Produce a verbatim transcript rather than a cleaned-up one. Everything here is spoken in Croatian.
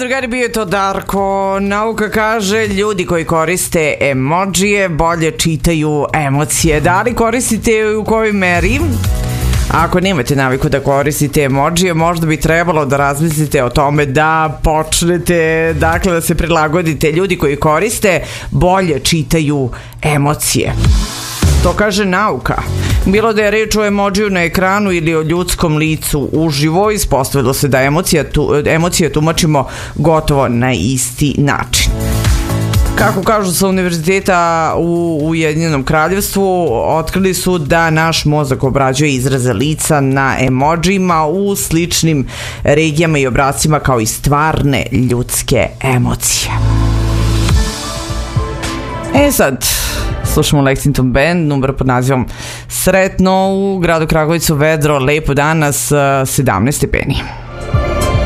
drugari, bio je to Darko. Nauka kaže, ljudi koji koriste emodžije bolje čitaju emocije. Da li koristite i u kojoj meri? Ako nemate naviku da koristite emodžije, možda bi trebalo da razmislite o tome da počnete, dakle, da se prilagodite. Ljudi koji koriste bolje čitaju emocije. To kaže nauka. Bilo da je reč o emodžiju na ekranu ili o ljudskom licu uživo, ispostavilo se da emocija tu, emocije tumačimo gotovo na isti način. Kako kažu sa univerziteta u Ujedinjenom kraljevstvu, otkrili su da naš mozak obrađuje izraze lica na emodžijima u sličnim regijama i obrascima kao i stvarne ljudske emocije. E sad, slušamo Lexington Band, numero pod nazivom Sretno. U gradu Kragujevcu vedro, lepo danas, sedamnaest stepeni.